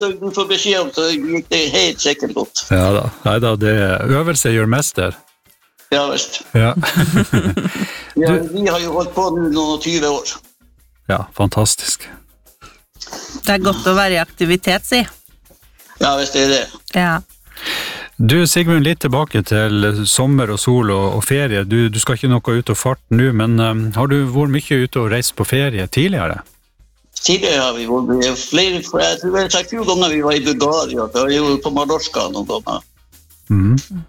du får beskjed om, så gikk det helt sikkert godt. Ja da, neida, øvelse gjør mester. Ja, visst. Ja. Vi har jo holdt på nå noen 20 år. Ja, fantastisk. Det godt å være i aktivitet, si. Ja, visst det det. Ja. Du, Sigmund, litt tilbake til sommer og sol og ferie. Du skal ikke noe ut og farte nå, men har du vært mye ute og reist på ferie tidligere? Tidligere har vi vært flere, jeg tror det 20 ganger vi var i Bulgaria, da var vi jo på Mallorca noen ganger. Mhm.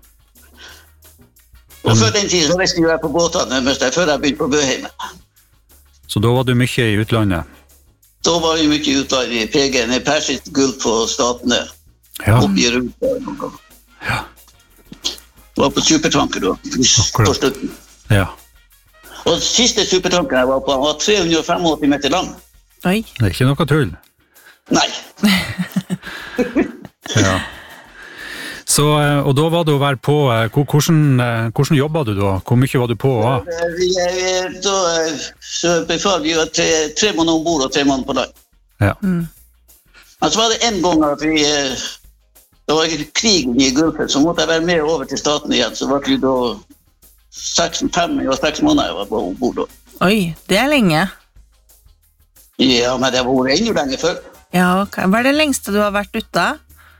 Og før den tid så reiste jeg på båtene, før jeg begynte på Bøheimen. Så da var du mye i utlandet? Da var vi mye utlandet i PG, i Persisk Gulf på Statene, oppe i Europa noen ganger. Ja. Var på supertanker da, på slutten. Ja. Og siste supertanker jeg var på, han var 385 meter lang. Oi. Det ikke noe tull? Nei. Ja. Så, og da var det å være på, hvordan jobbet du da? Hvor mye var du på? Så befal vi var tre måneder ombord og 3 måneder på land. Ja. Så var det en gang at det var krigen i Gulfen, så måtte jeg være med over til staten igjen, så var det da 6 måneder jeg var på ombord da. Oi, det lenge. Ja, men det var enda lenge før. Ja, ok. Hva det lengste du har vært ute?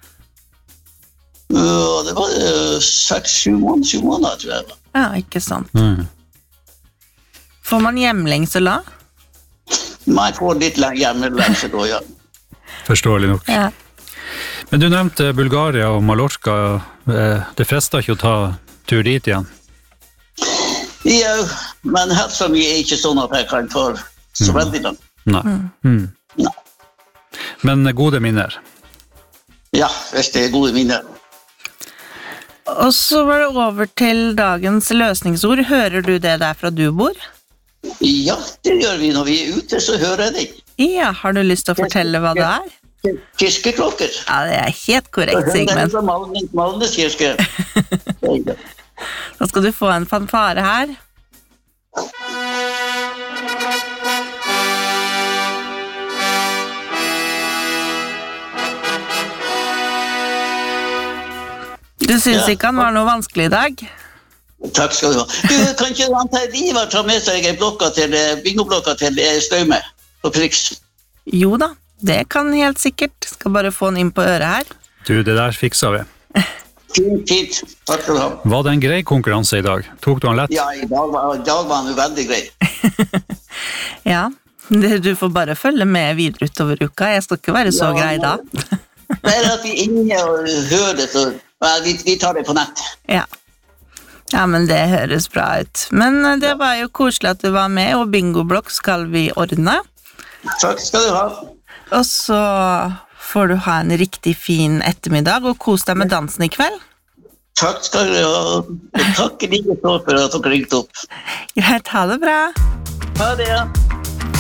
Ja, det var 6-7 måneder, tror jeg. Ja, ikke sant. Får man hjemlengsel da? Man får litt hjemlengsel da, ja. Forståelig nok. Ja. Men du nevnte Bulgaria og Mallorca. Det frister ikke å ta tur dit igjen? Ja, men helst mi ikke sånn at jeg kan få så veldig langt. Nei. Nei. Men gode minner? Ja, hvis det gode minner. Og så var det over til dagens løsningsord. Hører du det der fra du bor? Ja, det gjør vi. Når vi ute, så hører jeg det. Ja, har du lyst til å fortelle hva det er? Kirkeklokker. Ja, det er helt korrekt, Sigmund. Det er Malnes kirke. Nå skal du få en fanfare her. Du synes ikke han var noe vanskelig i dag? Takk skal du ha. Du, kan ikke han Ivar ta med seg bingoblokka til Staume på Priks? Jo da, det kan helt sikkert. Skal bare få den inn på øret her. Du, det der fikser vi. Fint. Takk skal du ha. Var det en grei konkurranse i dag? Tok du han lett? Ja, i dag var han jo veldig grei. Ja, du får bare følge med videre utover uka. Jeg skal ikke være så grei da. Det er at vi er inne og hører det, så vi tar det på nett. Ja. Ja, men det høres bra ut. Men det var jo koselig at du var med, og bingoblokk skal vi ordne. Takk skal du ha. Og så får du ha en riktig fin ettermiddag, og kos deg med dansen i kveld. Takk skal du ha. Takk like så for at dere ringte opp. Greit, ha det bra. Ha det, ja.